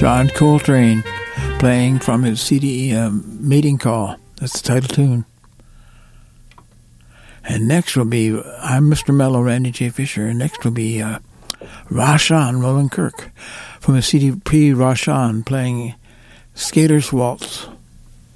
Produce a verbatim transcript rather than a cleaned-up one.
John Coltrane playing from his C D um, Mating Call. That's the title tune. And next will be, I'm Mister Mellow, Randy J. Fisher, and next will be uh, Rashan Roland Kirk from the C D P Rashan playing Skater's Waltz.